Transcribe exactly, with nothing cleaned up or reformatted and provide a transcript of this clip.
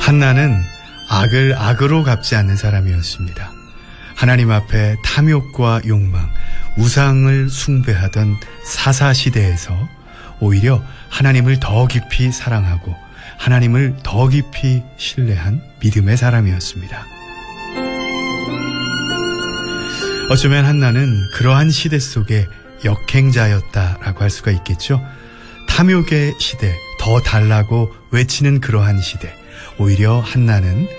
한나는 악을 악으로 갚지 않는 사람이었습니다. 하나님 앞에 탐욕과 욕망, 우상을 숭배하던 사사시대에서 오히려 하나님을 더 깊이 사랑하고 하나님을 더 깊이 신뢰한 믿음의 사람이었습니다. 어쩌면 한나는 그러한 시대 속의 역행자였다라고 할 수가 있겠죠. 탐욕의 시대, 더 달라고 외치는 그러한 시대, 오히려 한나는